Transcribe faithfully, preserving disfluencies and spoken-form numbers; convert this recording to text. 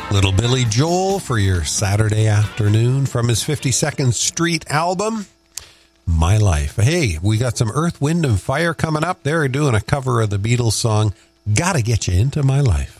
Little Billy Joel for your Saturday afternoon from his fifty-second Street album, My Life. Hey, we got some Earth, Wind and Fire coming up. They're doing a cover of the Beatles song, Gotta Get You Into My Life.